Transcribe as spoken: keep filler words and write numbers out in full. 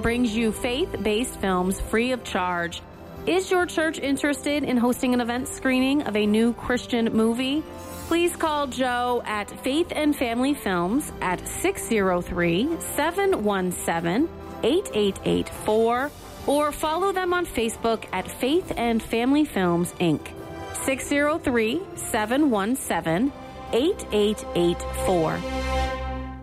brings you faith-based films free of charge. Is your church interested in hosting an event screening of a new Christian movie? Please call Joe at Faith and Family Films at six oh three, seven one seven, eight eight eight four or follow them on Facebook at Faith and Family Films, Incorporated. six oh three, seven one seven, eight eight eight four.